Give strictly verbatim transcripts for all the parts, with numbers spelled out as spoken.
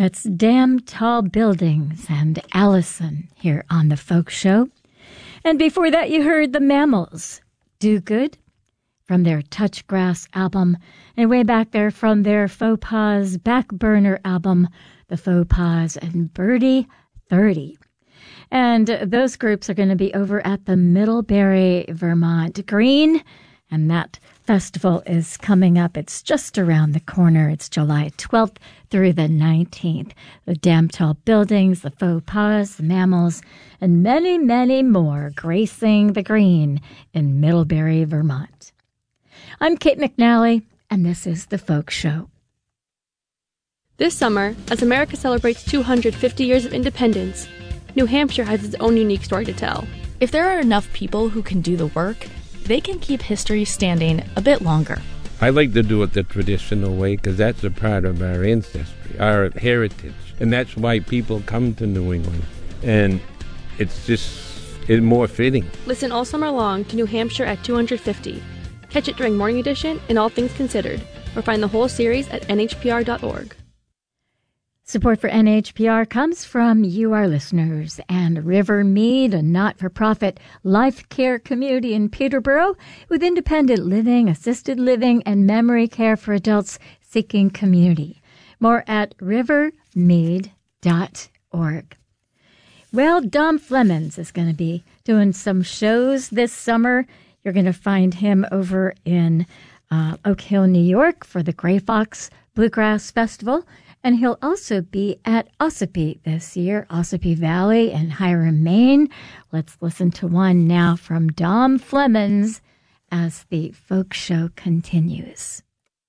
That's Damn Tall Buildings and Allison here on The Folk Show. And before that, you heard the Mammals, Do Good, from their Touch Grass album, and way back there from their Faux Pas Back Burner album, The Faux Pas and Birdie thirty. And those groups are going to be over at the Middlebury, Vermont Green, and that festival is coming up. It's just around the corner. It's July twelfth through the nineteenth. The Damn Tall Buildings, the Faux Pas, the Mammals, and many, many more gracing the green in Middlebury, Vermont. I'm Kate McNally, and this is The Folk Show. This summer, as America celebrates two hundred fifty years of independence, New Hampshire has its own unique story to tell. If there are enough people who can do the work, they can keep history standing a bit longer. I like to do it the traditional way because that's a part of our ancestry, our heritage. And that's why people come to New England. And it's just it's more fitting. Listen all summer long to New Hampshire at two hundred fifty. Catch it during Morning Edition and All Things Considered, or find the whole series at N H P R dot org. Support for N H P R comes from you, our listeners, and River Mead, a not-for-profit life care community in Peterborough with independent living, assisted living, and memory care for adults seeking community. More at river mead dot org. Well, Dom Flemons is going to be doing some shows this summer. You're going to find him over in uh, Oak Hill, New York for the Gray Fox Bluegrass Festival. And he'll also be at Ossipee this year, Ossipee Valley and Hiram, Maine. Let's listen to one now from Dom Flemons as the Folk Show continues.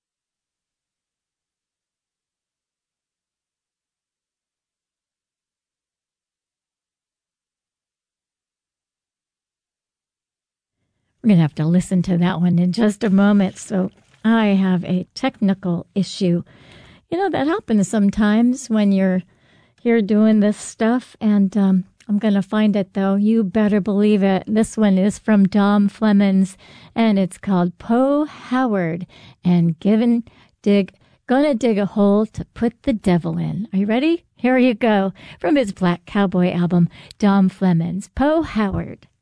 We're going to have to listen to that one in just a moment. So I have a technical issue. You know, that happens sometimes when you're here doing this stuff, and um, I'm going to find it, though. You better believe it. This one is from Dom Flemons, and it's called Poe Howard and Given Dig, Gonna Dig a Hole to Put the Devil In. Are you ready? Here you go. From his Black Cowboy album, Dom Flemons, Poe Howard.